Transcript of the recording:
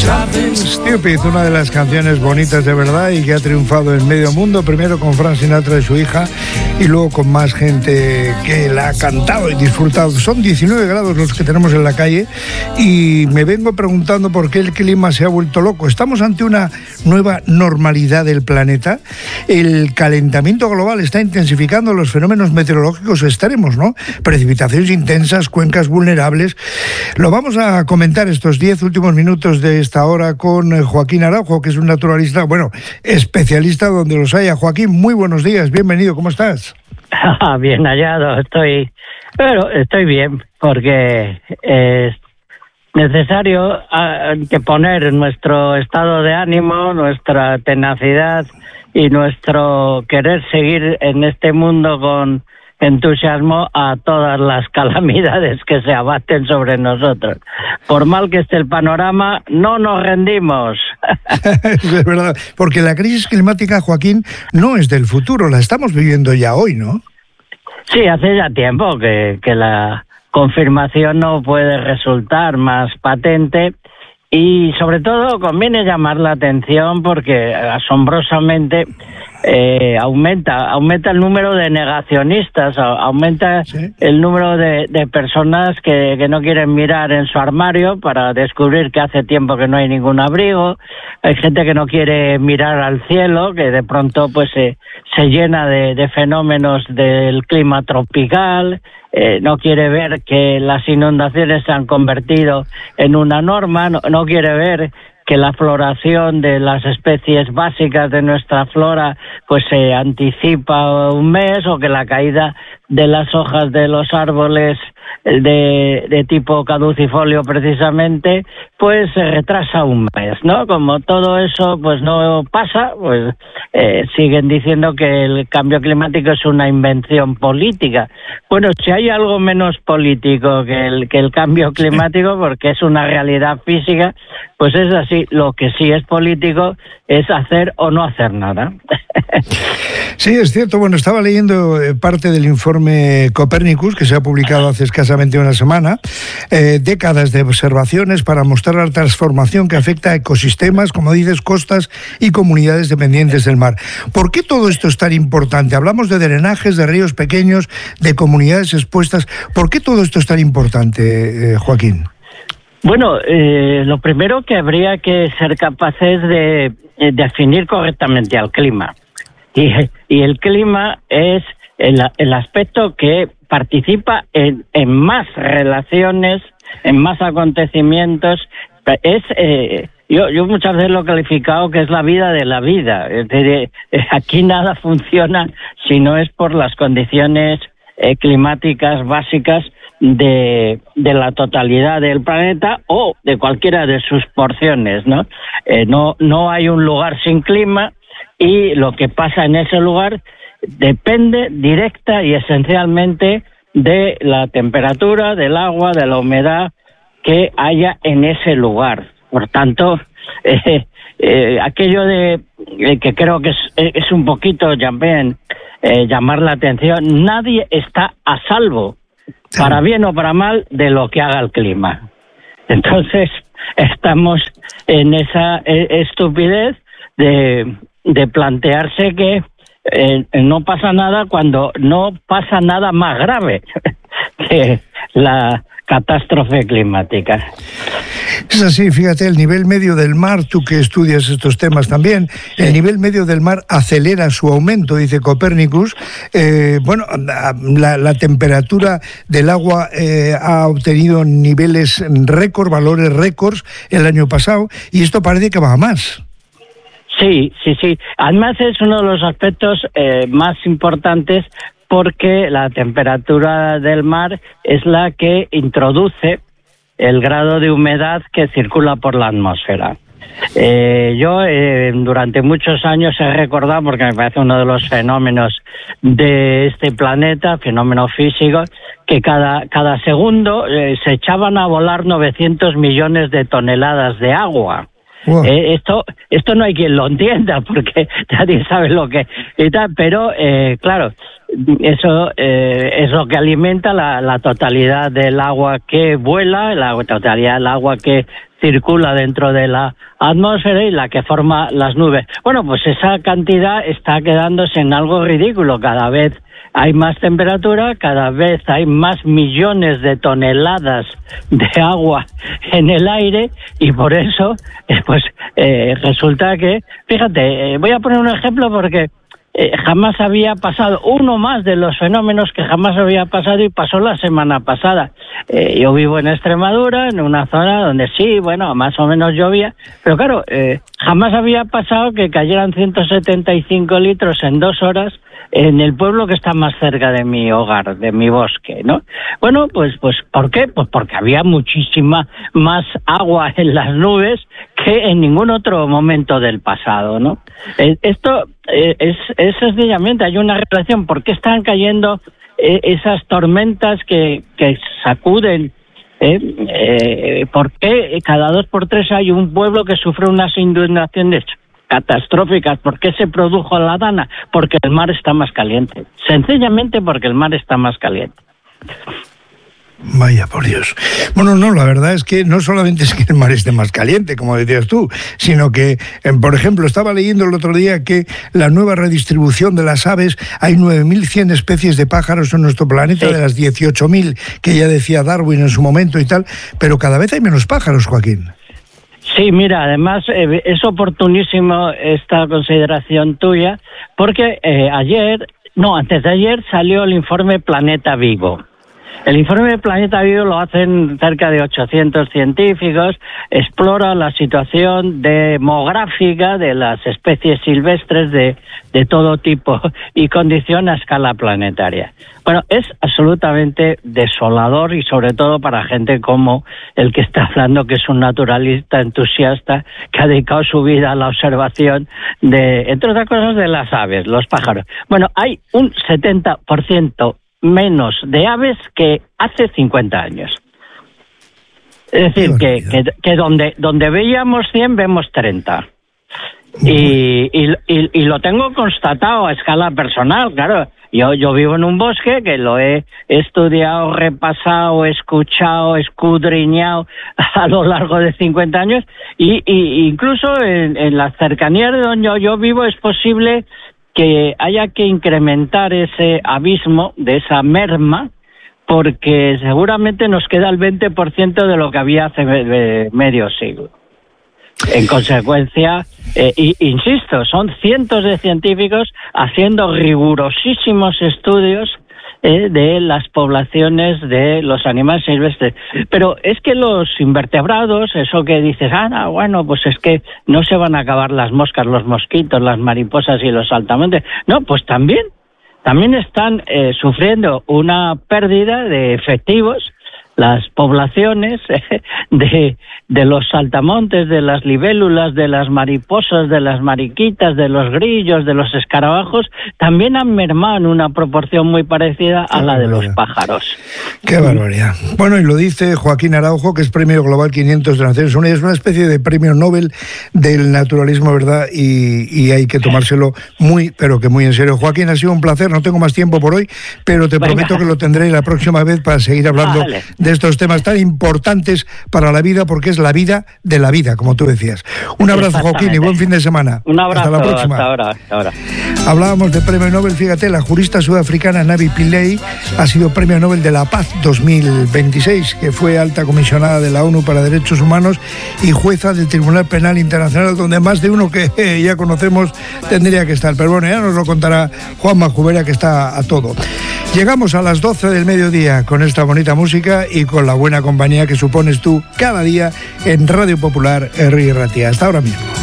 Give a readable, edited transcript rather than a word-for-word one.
Something Stupid, una de las canciones bonitas de verdad y que ha triunfado en medio mundo, primero con Frank Sinatra y su hija y luego con más gente que la ha cantado y disfrutado. Son 19 grados los que tenemos en la calle y me vengo preguntando por qué el clima se ha vuelto loco. ¿Estamos ante una nueva normalidad del planeta? El calentamiento global está intensificando los fenómenos meteorológicos extremos, ¿no? Precipitaciones intensas, cuencas vulnerables. Lo vamos a comentar estos 10 últimos minutos de esta hora con Joaquín Araujo, que es un naturalista, bueno, especialista donde los haya. Joaquín, muy buenos días, bienvenido, ¿cómo estás? Bien hallado, estoy bien, porque es necesario que poner nuestro estado de ánimo, nuestra tenacidad y nuestro querer seguir en este mundo con entusiasmo a todas las calamidades que se abaten sobre nosotros. Por mal que esté el panorama, no nos rendimos. Es verdad, porque la crisis climática, Joaquín, no es del futuro, la estamos viviendo ya hoy, ¿no? Sí, hace ya tiempo que la confirmación no puede resultar más patente y sobre todo conviene llamar la atención porque asombrosamente aumenta el número de negacionistas, aumenta ¿sí? El número de personas que no quieren mirar en su armario para descubrir que hace tiempo que no hay ningún abrigo. Hay gente que no quiere mirar al cielo, que de pronto pues se llena de fenómenos del clima tropical. No quiere ver que las inundaciones se han convertido en una norma, no quiere ver que la floración de las especies básicas de nuestra flora pues se anticipa un mes, o que la caída de las hojas de los árboles de tipo caducifolio precisamente pues se retrasa un mes, ¿no? Como todo eso pues no pasa, pues siguen diciendo que el cambio climático es una invención política. Bueno, si hay algo menos político que el cambio climático, porque es una realidad física, pues es así. Lo que sí es político es hacer o no hacer nada. Sí, es cierto. Bueno, estaba leyendo parte del informe Copernicus, que se ha publicado hace escasamente una semana, décadas de observaciones para mostrar la transformación que afecta a ecosistemas, como dices, costas y comunidades dependientes del mar. ¿Por qué todo esto es tan importante? Hablamos de drenajes, de ríos pequeños, de comunidades expuestas. ¿Por qué todo esto es tan importante, Joaquín? Bueno, lo primero que habría que ser capaces de definir correctamente al clima. Y el clima es el aspecto que participa en más relaciones, en más acontecimientos. Yo muchas veces lo he calificado que es la vida de la vida. Es decir, aquí nada funciona si no es por las condiciones climáticas básicas de la totalidad del planeta o de cualquiera de sus porciones, ¿no? No hay un lugar sin clima, y lo que pasa en ese lugar depende directa y esencialmente de la temperatura, del agua, de la humedad que haya en ese lugar. Por tanto, aquello de que creo que es un poquito también llamar la atención, nadie está a salvo, para bien o para mal, de lo que haga el clima. Entonces, estamos en esa estupidez de plantearse que no pasa nada cuando no pasa nada más grave que la catástrofe climática. Es así, fíjate, el nivel medio del mar, tú que estudias estos temas también, sí. El nivel medio del mar acelera su aumento, dice Copernicus. La temperatura del agua ha obtenido niveles récord, valores récords el año pasado, y esto parece que va a más. Sí. Además es uno de los aspectos más importantes, porque la temperatura del mar es la que introduce el grado de humedad que circula por la atmósfera. Yo durante muchos años he recordado, porque me parece uno de los fenómenos de este planeta, fenómeno físico, que cada segundo se echaban a volar 900 millones de toneladas de agua. Wow. Esto no hay quien lo entienda, porque nadie sabe lo que y tal, pero claro, eso es lo que alimenta la totalidad del agua que vuela, la totalidad del agua que circula dentro de la atmósfera y la que forma las nubes. Bueno, pues esa cantidad está quedándose en algo ridículo. Cada vez hay más temperatura, cada vez hay más millones de toneladas de agua en el aire y por eso, resulta que, fíjate, voy a poner un ejemplo porque jamás había pasado, uno más de los fenómenos que jamás había pasado y pasó la semana pasada. Yo vivo en Extremadura, en una zona donde sí, bueno, más o menos llovía, pero claro, jamás había pasado que cayeran 175 litros en 2 horas en el pueblo que está más cerca de mi hogar, de mi bosque, ¿no? Bueno, pues ¿por qué? Pues porque había muchísima más agua en las nubes que en ningún otro momento del pasado, ¿no? Esto es sencillamente, hay una relación. ¿Por qué están cayendo esas tormentas que sacuden? ¿Por qué cada 2 por 3 hay un pueblo que sufre unas inundaciones catastróficas? ¿Por qué se produjo la Dana? Porque el mar está más caliente. Sencillamente porque el mar está más caliente. Vaya, por Dios. Bueno, no, la verdad es que no solamente es que el mar esté más caliente, como decías tú, sino que, por ejemplo, estaba leyendo el otro día que la nueva redistribución de las aves, hay 9.100 especies de pájaros en nuestro planeta, sí, de las 18.000 que ya decía Darwin en su momento y tal, pero cada vez hay menos pájaros, Joaquín. Sí, mira, además es oportunísimo esta consideración tuya, porque antes de ayer salió el informe Planeta Vivo. El informe de Planeta Vivo lo hacen cerca de 800 científicos, explora la situación demográfica de las especies silvestres de todo tipo y condición a escala planetaria. Bueno, es absolutamente desolador y sobre todo para gente como el que está hablando, que es un naturalista entusiasta que ha dedicado su vida a la observación de, entre otras cosas, de las aves, los pájaros. Bueno, hay un 70% menos de aves que hace 50 años. Es decir, que donde veíamos 100, vemos 30. Y lo tengo constatado a escala personal, claro. Yo vivo en un bosque que lo he estudiado, repasado, escuchado, escudriñado a lo largo de 50 años y incluso en las cercanías de donde yo vivo es posible que haya que incrementar ese abismo, de esa merma, porque seguramente nos queda el 20% de lo que había hace medio siglo. En consecuencia, insisto, son cientos de científicos haciendo rigurosísimos estudios de las poblaciones de los animales silvestres. Pero es que los invertebrados, eso que dices, bueno, pues es que no se van a acabar las moscas, los mosquitos, las mariposas y los saltamontes. No, pues también están sufriendo una pérdida de efectivos. Las poblaciones de los saltamontes, de las libélulas, de las mariposas, de las mariquitas, de los grillos, de los escarabajos, también han mermado en una proporción muy parecida a la de los pájaros. ¡Qué barbaridad! Bueno, y lo dice Joaquín Araujo, que es Premio Global 500 de Naciones Unidas, es una especie de premio Nobel del naturalismo, ¿verdad? Y hay que tomárselo muy, pero que muy en serio. Joaquín, ha sido un placer, no tengo más tiempo por hoy, pero te prometo que lo tendré la próxima vez para seguir hablando de estos temas tan importantes para la vida, porque es la vida de la vida, como tú decías. Un abrazo, Joaquín, y buen fin de semana. Un abrazo. Hasta la próxima. Hasta ahora. Hablábamos de Premio Nobel, fíjate, la jurista sudafricana Navi Pillay ha sido Premio Nobel de la Paz 2026, que fue alta comisionada de la ONU para Derechos Humanos y jueza del Tribunal Penal Internacional, donde más de uno que ya conocemos tendría que estar. Pero bueno, ya nos lo contará Juanma Jubera, que está a todo. Llegamos a las 12 del mediodía con esta bonita música y con la buena compañía que supones tú cada día en Radio Popular, Herri y Ratia. Hasta ahora mismo.